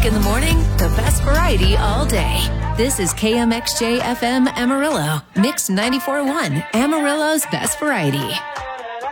music in the morning, the best variety all day. This is KMXJ FM Amarillo, Mix 94.1, Amarillo's best variety.